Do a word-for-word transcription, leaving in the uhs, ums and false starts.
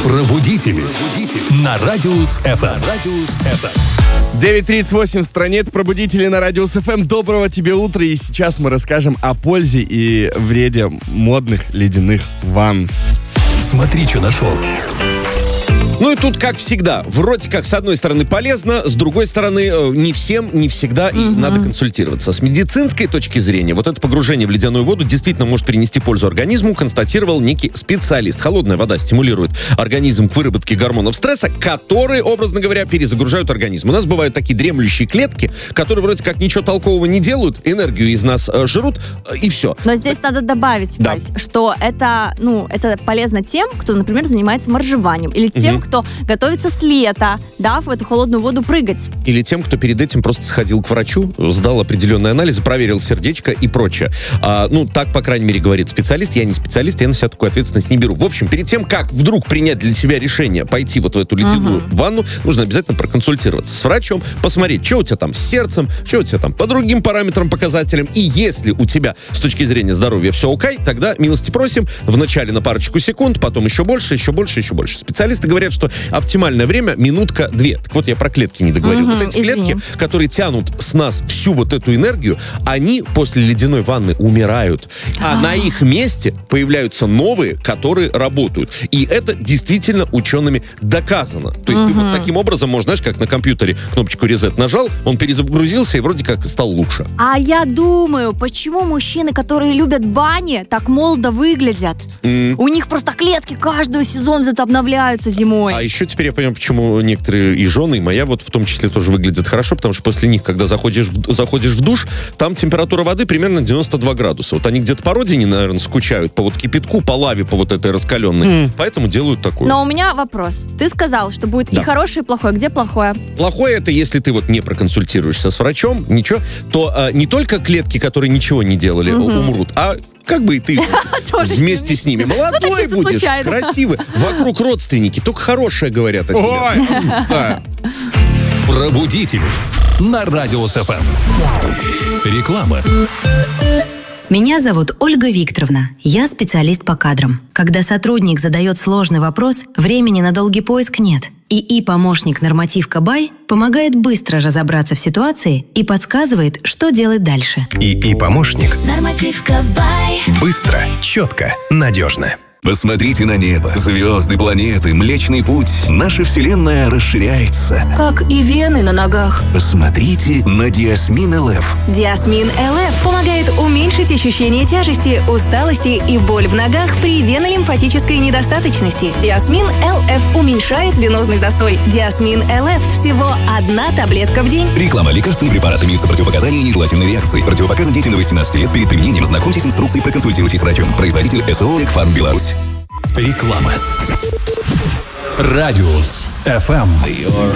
Пробудители. На Радиус эф эм. девять тридцать восемь в стране. Это Пробудители на Радиус эф эм. Доброго тебе утра. И сейчас мы расскажем о пользе и вреде модных ледяных ванн. Смотри, что нашел. Ну и тут, как всегда, вроде как, с одной стороны, полезно, с другой стороны, не всем, не всегда, и угу. надо консультироваться. С медицинской точки зрения, вот это погружение в ледяную воду действительно может принести пользу организму, констатировал некий специалист. Холодная вода стимулирует организм к выработке гормонов стресса, которые, образно говоря, перезагружают организм. У нас бывают такие дремлющие клетки, которые вроде как ничего толкового не делают, энергию из нас э, жрут, э, и все. Но здесь надо добавить, да. Вась, что это, ну, это полезно тем, кто, например, занимается моржеванием, или тем, угу. кто готовится с лета, да, в эту холодную воду прыгать. Или тем, кто перед этим просто сходил к врачу, сдал определенные анализы, проверил сердечко и прочее. А, ну, так, по крайней мере, говорит специалист. Я не специалист, я на себя такую ответственность не беру. В общем, перед тем, как вдруг принять для себя решение пойти вот в эту ледяную uh-huh. ванну, нужно обязательно проконсультироваться с врачом, посмотреть, что у тебя там с сердцем, что у тебя там по другим параметрам, показателям. И если у тебя с точки зрения здоровья все окей, тогда милости просим, вначале на парочку секунд, потом еще больше, еще больше, еще больше. Специалисты говорят, что оптимальное время минутка-две. Так вот, я про клетки не договорил. Угу, вот эти извини. клетки, которые тянут с нас всю вот эту энергию, они после ледяной ванны умирают. А А-а-а. на их месте появляются новые, которые работают. И это действительно учеными доказано. То есть угу. ты вот таким образом можешь, знаешь, как на компьютере кнопочку reset нажал, он перезагрузился и вроде как стал лучше. А я думаю, почему мужчины, которые любят бани, так молодо выглядят? Mm. У них просто клетки каждый сезон где-то обновляются зимой. А еще теперь я понимаю, почему некоторые и жены, и моя вот в том числе тоже выглядят хорошо, потому что после них, когда заходишь в, заходишь в душ, там температура воды примерно девяносто два градуса. Вот они где-то по родине, наверное, скучают по вот кипятку, по лаве, по вот этой раскаленной. Mm. Поэтому делают такое. Но у меня вопрос. Ты сказал, что будет да. и хорошее, и плохое. Где плохое? Плохое это, если ты вот не проконсультируешься с врачом, ничего, то а, не только клетки, которые ничего не делали, mm-hmm. умрут, а как бы и ты вместе с ними. Молодой будешь, красивый. Вокруг родственники, только хорошее говорят о тебе. Пробудители на Радиус эф эм. Реклама. Меня зовут Ольга Викторовна. Я специалист по кадрам. Когда сотрудник задает сложный вопрос, времени на долгий поиск нет. ИИ-помощник «Нормативка Бай» помогает быстро разобраться в ситуации и подсказывает, что делать дальше. ИИ-помощник. «Нормативка Бай». Быстро, четко, надежно. Посмотрите на небо, звезды, планеты, Млечный Путь. Наша Вселенная расширяется. Как и вены на ногах. Посмотрите на Диасмин эл эф. Диасмин эл эф помогает уменьшить ощущение тяжести, усталости и боль в ногах при венолимфатической недостаточности. Диасмин эл эф уменьшает венозный застой. Диасмин эл эф всего одна таблетка в день. Реклама. Лекарственный препарат имеются противопоказания и нежелательные реакции. Противопоказан детям до восемнадцати лет. Перед применением знакомьтесь с инструкцией, проконсультируйтесь с врачом. Производитель СО «Экфарм Беларусь». Реклама. Радиус эф эм.